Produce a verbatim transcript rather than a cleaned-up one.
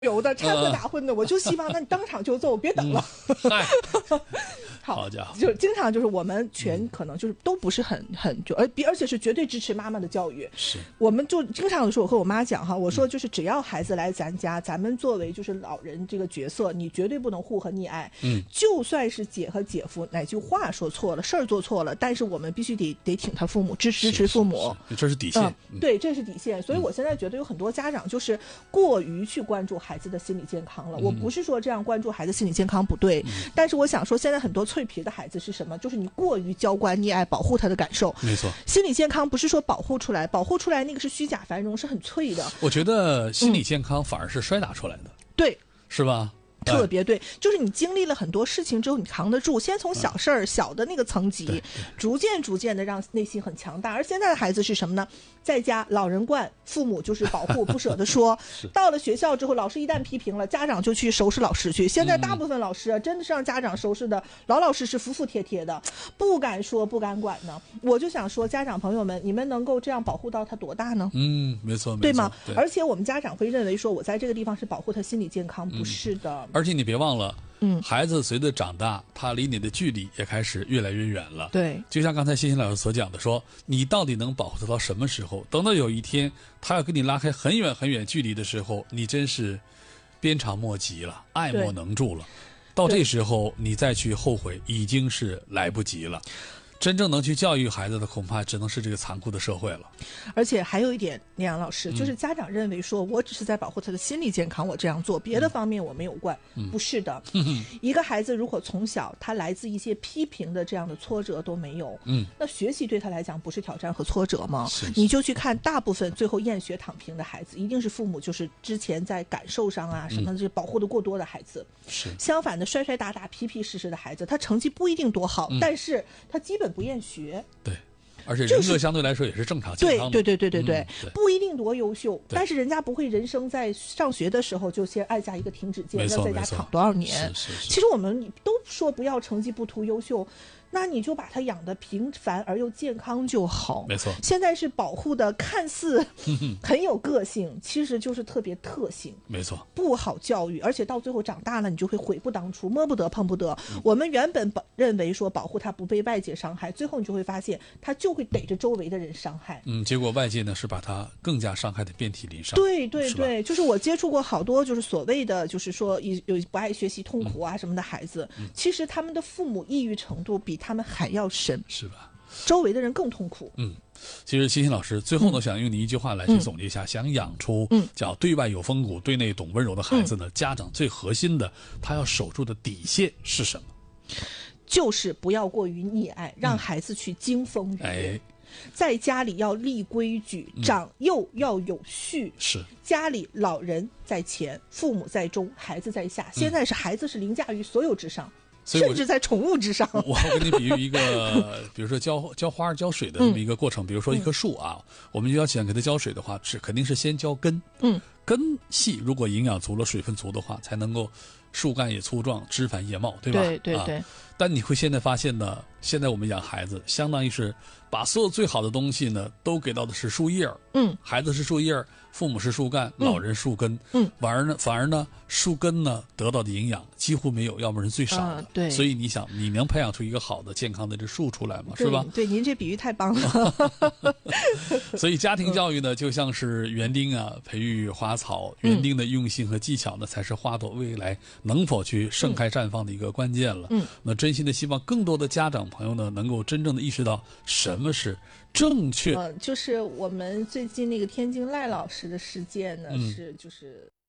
油的掺和打混的，我就希望那你当场就揍，别等了。 嗯、 好， 好家伙， 就是经常就是我们全可能就是都不是很很就而而且是绝对支持妈妈的教育。 是， 我们就经常说，我和我妈讲哈，我说就是只要孩子来咱家，咱们作为就是老人这个角色，你绝对不能护和溺爱。 嗯， 就算是姐和姐夫哪句话说错了，事儿做错了，但是我们必须得得挺他父母，支持支持父母， 是是是这是底线、 嗯。对，这是底线。所以我现在觉得有很多家长就是过于去关注孩子的心理健康了。嗯、我不是说这样关注孩子心理健康不对，嗯、但是我想说，现在很多脆皮的孩子是什么？就是你过于娇惯溺爱，保护他的感受。 没错， 心理健康不是说保护出来，保护出来那个是虚假繁荣，是很脆的。 我觉得心理健康反而是摔打出来的， 嗯、对， 是吧？ 特别对，就是你经历了很多事情之后，你扛得住。先从小事儿、嗯、小的那个层级，逐渐逐渐的让内心很强大。而现在的孩子是什么呢？在家老人惯，父母就是保护，不舍得说。到了学校之后，老师一旦批评了，家长就去收拾老师去。现在大部分老师啊，嗯、真的是让家长收拾的老老实实、服服帖帖的，不敢说、不敢管呢。我就想说，家长朋友们，你们能够这样保护到他多大呢？ 嗯，没错， 对吗？ 对， 而且我们家长会认为说，我在这个地方是保护他心理健康，不是的。嗯而且你别忘了，嗯，孩子随着长大，他离你的距离也开始越来越远了。 对， 就像刚才欣欣老师所讲的说，你到底能保护他到什么时候？等到有一天他要跟你拉开很远很远距离的时候，你真是鞭长莫及了，爱莫能助了。到这时候你再去后悔，已经是来不及了。真正能去教育孩子的，恐怕只能是这个残酷的社会了。 而且还有一点，李阳老师，就是家长认为说，我只是在保护他的心理健康，我这样做，别的方面我没有惯。嗯、不是的，嗯、一个孩子如果从小他来自一些批评的这样的挫折都没有，嗯，那学习对他来讲不是挑战和挫折吗？ 是是， 你就去看大部分最后厌学躺平的孩子，一定是父母就是之前在感受上啊什么的保护的过多的孩子。 是、嗯、 相反的，摔摔打打、皮皮实实的孩子，他成绩不一定多好，嗯、但是他基本不厌学。 对，而且人格相对来说也是正常健康的。 对对对对对对， 嗯、 不一定多优秀，但是人家不会人生在上学的时候就先按下一个停止键，要在家躺多少年。 是是是， 其实我们都说不要成绩不图优秀。那你就把它养得平凡而又健康就好。 没错， 现在是保护的看似很有个性，其实就是特别特性。 没错， 不好教育，而且到最后长大了，你就会悔不当初，摸不得碰不得。嗯、我们原本认为说保护他不被外界伤害，最后你就会发现他就会逮着周围的人伤害。 嗯，结果外界呢是把他更加伤害的遍体鳞伤。 对对对，就是我接触过好多就是所谓的就是说有不爱学习、痛苦啊什么的孩子，嗯、其实他们的父母抑郁程度比他们还要深， 是吧？ 周围的人更痛苦。 嗯，其实欣欣老师最后呢，嗯、想用你一句话来去总结一下，嗯、想养出叫对外有风骨、对内懂温柔的孩子呢，嗯、家长最核心的他要守住的底线是什么？ 就是不要过于溺爱，让孩子去经风雨。嗯哎在家里要立规矩，长幼要有序。 是、嗯、 家里老人在前，父母在中，孩子在下。现在是孩子是凌驾于所有之上。甚至在宠物之上。 我我给你比喻一个，比如说浇浇花浇水的这么一个过程，嗯、比如说一棵树啊，嗯、我们就要想给它浇水的话，是肯定是先浇根，嗯，根系如果营养足了、水分足的话，才能够树干也粗壮、枝繁叶茂，对吧？ 对对对。啊、 但你会现在发现呢，现在我们养孩子，相当于是把所有最好的东西呢，都给到的是树叶，嗯，孩子是树叶，父母是树干，老人树根，嗯，反而呢，反而呢，树根呢得到的营养几乎没有，要么是最少的， 啊、对。 所以你想，你能培养出一个好的、健康的这树出来吗？是吧？ 对，您这比喻太棒了。 所以家庭教育呢，就像是园丁啊，培育花草，园丁的用心和技巧呢，才是花朵未来能否去盛开绽放的一个关键了。嗯，那真心的希望更多的家长朋友呢，能够真正的意识到什么是正确。 呃，就是我们最近那个天津赖老师的事件呢，嗯、是就是。